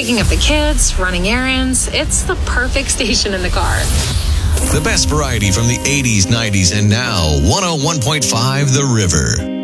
picking up the kids, running errands. It's the perfect station in the car. The best variety from the 80s, 90s, and now 101.5 The River.